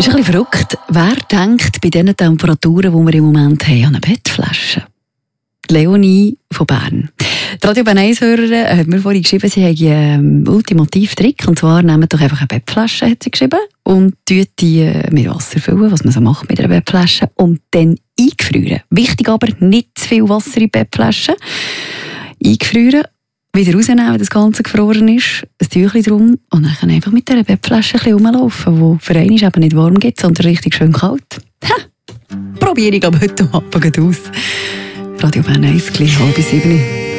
ist ein bisschen verrückt. Wer denkt bei diesen Temperaturen, die wir im Moment haben, an eine Bettflasche? Leonie von Bern. Die Radio Bern 1-Hörerin hat mir vorhin geschrieben, sie habe einen ultimativen Trick. Und zwar nehmt doch einfach eine Bettflasche, hat sie geschrieben, und tut die mit Wasser füllen, was man so macht mit einer Bettflasche, und dann eingefrieren. Wichtig aber, nicht zu viel Wasser in die Bettflasche. Eingefrieren, wieder rausnehmen, wenn das Ganze gefroren ist, ein Tüchlein drum, und dann einfach mit dieser Bettflasche ein bisschen rumlaufen, wo für einen eben nicht warm gibt, sondern richtig schön kalt. Probiere ich aber heute Abend aus. Radio Bern 1, gleich 6:30.